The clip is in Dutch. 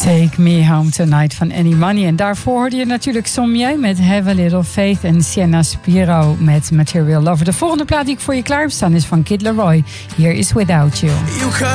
Take Me Home Tonight van Any Money. En daarvoor hoorde je natuurlijk Sommier met Have a Little Faith en Sienna Spiro met Material Lover. De volgende plaat die ik voor je klaar heb staan is van Kid Laroi. Here is Without You.